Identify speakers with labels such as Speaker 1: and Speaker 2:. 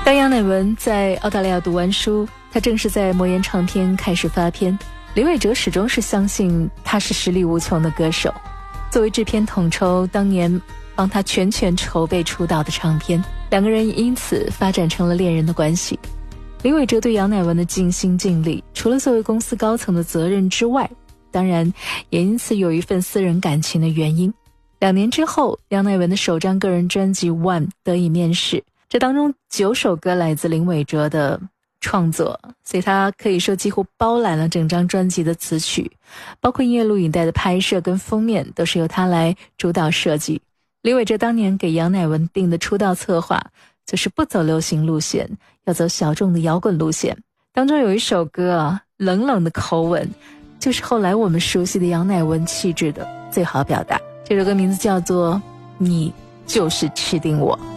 Speaker 1: 当杨乃文在澳大利亚读完书，他正式在魔岩唱片开始发片。林伟哲始终是相信他是实力无穷的歌手，作为制片统筹，当年帮他全权筹备出道的唱片，两个人因此发展成了恋人的关系。林伟哲对杨乃文的尽心尽力，除了作为公司高层的责任之外，当然也因此有一份私人感情的原因。2年之后，杨乃文的首张个人专辑《One》得以面世，这当中9首歌来自林伟哲的创作，所以他可以说几乎包揽了整张专辑的词曲，包括音乐录影带的拍摄跟封面都是由他来主导设计。林伟哲当年给杨乃文定的出道策划就是不走流行路线，要走小众的摇滚路线。当中有一首歌冷冷的口吻，就是后来我们熟悉的杨乃文气质的最好表达。这首歌名字叫做《你就是吃定我》。